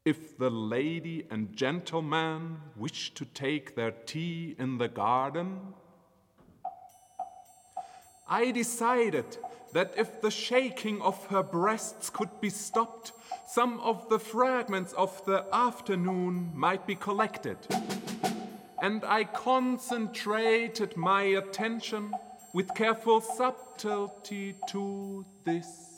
If the lady and gentleman wish to take their tea in the garden, I decided that if the shaking of her breasts could be stopped, some of the fragments of the afternoon might be collected. And I concentrated my attention with careful subtlety to this.